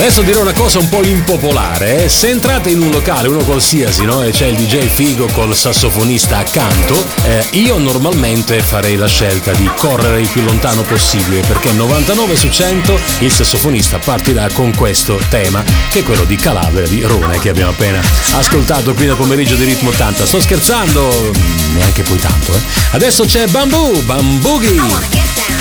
Adesso dirò una cosa un po' impopolare. Se entrate in un locale, uno qualsiasi, no? E c'è il DJ figo col sassofonista accanto, io normalmente farei la scelta di correre il più lontano possibile, perché 99 su 100 il sassofonista partirà con questo tema, che è quello di Calabria di Rune, che abbiamo appena ascoltato qui nel pomeriggio di Ritmo 80. Sto scherzando, neanche poi tanto, Adesso c'è Bamboo, Bamboogie.